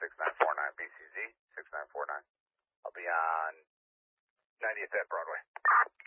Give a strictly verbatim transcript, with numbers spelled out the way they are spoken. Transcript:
six nine four nine B C Z, six nine four nine. I'll be on ninetieth at Broadway.